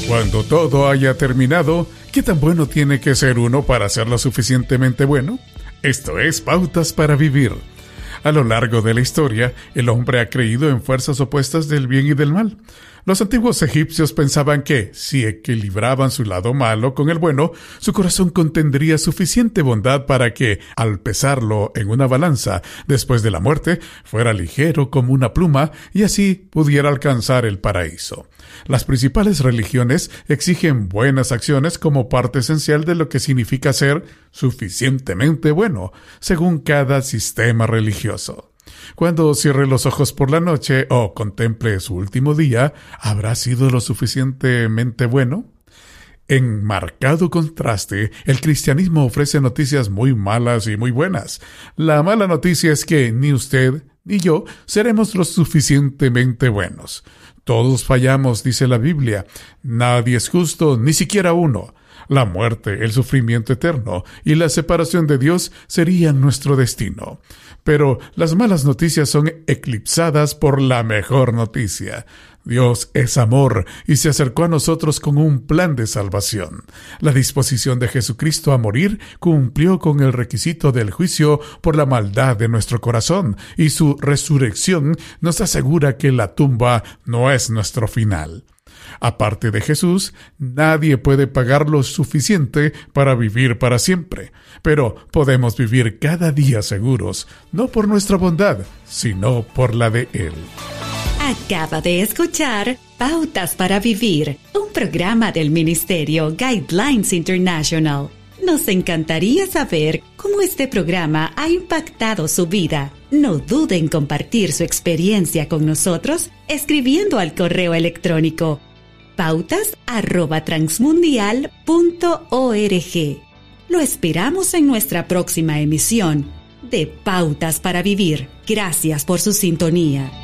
Cuando todo haya terminado, ¿qué tan bueno tiene que ser uno para ser lo suficientemente bueno? Esto es Pautas para Vivir. A lo largo de la historia, el hombre ha creído en fuerzas opuestas del bien y del mal. Los antiguos egipcios pensaban que, si equilibraban su lado malo con el bueno, su corazón contendría suficiente bondad para que, al pesarlo en una balanza después de la muerte, fuera ligero como una pluma y así pudiera alcanzar el paraíso. Las principales religiones exigen buenas acciones como parte esencial de lo que significa ser suficientemente bueno, según cada sistema religioso. Cuando cierre los ojos por la noche o contemple su último día, ¿habrá sido lo suficientemente bueno? En marcado contraste, el cristianismo ofrece noticias muy malas y muy buenas. La mala noticia es que ni usted ni yo seremos lo suficientemente buenos. Todos fallamos, dice la Biblia. Nadie es justo, ni siquiera uno. La muerte, el sufrimiento eterno y la separación de Dios serían nuestro destino. Pero las malas noticias son eclipsadas por la mejor noticia. Dios es amor y se acercó a nosotros con un plan de salvación. La disposición de Jesucristo a morir cumplió con el requisito del juicio por la maldad de nuestro corazón y su resurrección nos asegura que la tumba no es nuestro final. Aparte de Jesús, nadie puede pagar lo suficiente para vivir para siempre, pero podemos vivir cada día seguros, no por nuestra bondad, sino por la de Él. Acaba de escuchar Pautas para Vivir, un programa del Ministerio Guidelines International. Nos encantaría saber cómo este programa ha impactado su vida. No duden en compartir su experiencia con nosotros escribiendo al correo electrónico pautas@transmundial.org. Lo esperamos en nuestra próxima emisión de Pautas para Vivir. Gracias por su sintonía.